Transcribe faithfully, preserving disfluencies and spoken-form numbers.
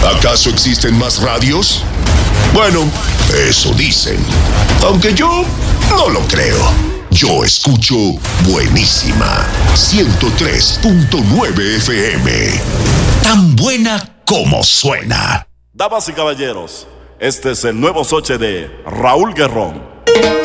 ¿Acaso existen más radios? Bueno, eso dicen. Aunque yo no lo creo. Yo escucho Buenísima ciento tres punto nueve F M. Tan buena como suena. Damas y caballeros, este es el nuevo soche de Raúl Guerrón.